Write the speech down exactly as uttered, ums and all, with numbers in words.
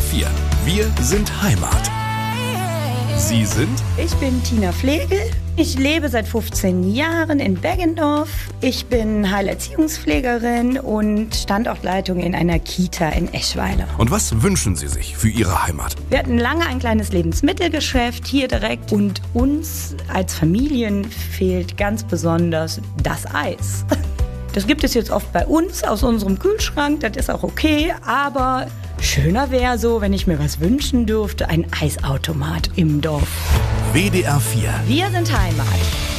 vier. Wir sind Heimat. Sie sind? Ich bin Tina Flegel. Ich lebe seit fünfzehn Jahren in Beggendorf. Ich bin Heilerziehungspflegerin und Standortleitung in einer Kita in Eschweiler. Und was wünschen Sie sich für Ihre Heimat? Wir hatten lange ein kleines Lebensmittelgeschäft hier direkt und uns als Familien fehlt ganz besonders das Eis. Das gibt es jetzt oft bei uns aus unserem Kühlschrank, das ist auch okay, aber schöner wäre so, wenn ich mir was wünschen dürfte, ein Eisautomat im Dorf. W D R vier. Wir sind Heimat.